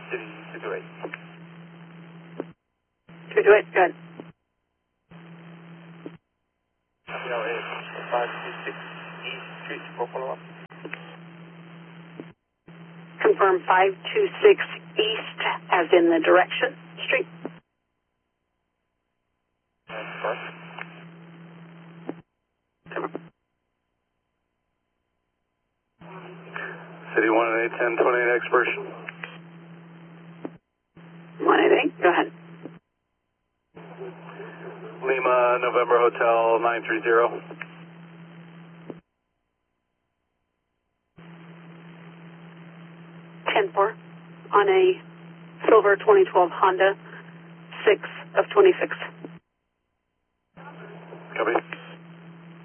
City 228. 228, good. LA 526 East Street, 441. Confirm 526 East, as in the direction, street. Confirm. City 188, 1028 expiration. 188, go ahead. Lima, November Hotel 930. 10-4 on a silver 2012 Honda 6 of 26.